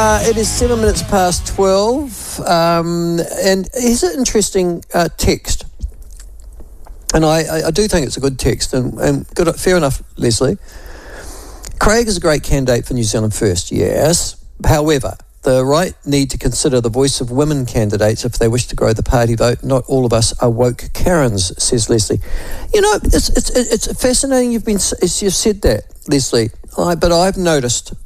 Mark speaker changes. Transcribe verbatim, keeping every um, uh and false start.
Speaker 1: Uh, it is seven minutes past twelve, um, and here's an interesting uh, text. And I, I, I do think it's a good text, and, and good, fair enough, Leslie. Craig is a great candidate for New Zealand First, yes. However, the right need to consider the voice of women candidates if they wish to grow the party vote. Not all of us are woke Karens, says Leslie. You know, it's it's it's fascinating you've been you've said that, Leslie. I, but I've noticed